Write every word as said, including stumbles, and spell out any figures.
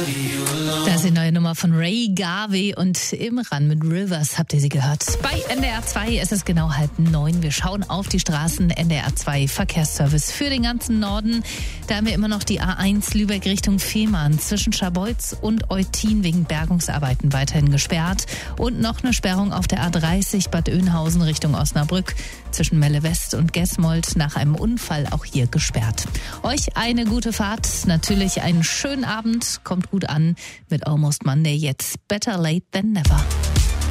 Das ist die neue Nummer von Ray Garvey und Imran mit Rivers, habt ihr sie gehört. Bei N D R zwei ist es genau halb neun. Wir schauen auf die Straßen. N D R zwei Verkehrsservice für den ganzen Norden. Da haben wir immer noch die A eins Lübeck Richtung Fehmarn zwischen Scharbeutz und Eutin wegen Bergungsarbeiten weiterhin gesperrt. Und noch eine Sperrung auf der A dreißig Bad Oeynhausen Richtung Osnabrück zwischen Melle West und Gesmold nach einem Unfall auch hier gesperrt. Euch eine gute Fahrt, natürlich einen schönen Abend, kommt gut an mit Almost Monday, jetzt Better Late Than Never.